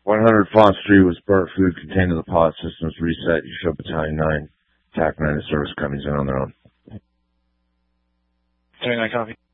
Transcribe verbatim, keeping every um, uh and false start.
one hundred Font Street was burnt food contained in the pot. Systems reset. You show Battalion nine. T A C nine and service coming in on their own. Battalion nine copy.